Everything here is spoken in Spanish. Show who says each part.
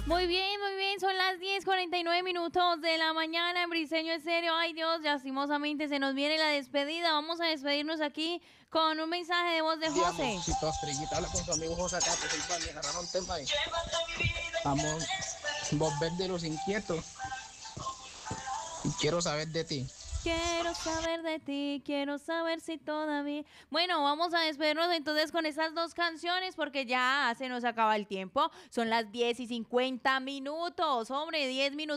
Speaker 1: Muy bien, son las 10:49 de la mañana en Briseño Estéreo. Ay Dios, lastimosamente se nos viene la despedida. Vamos a despedirnos aquí con un mensaje de voz de José.
Speaker 2: Si tu estrellita habla con su amigo José acá, que soy fan, me agarraron tema ahí. Vamos, volver de los inquietos. Y quiero saber de ti.
Speaker 1: Quiero saber de ti, quiero saber si todavía... Bueno, vamos a despedirnos entonces con esas dos canciones porque ya se nos acaba el tiempo. Son las 10:50. Hombre, 10 minutos.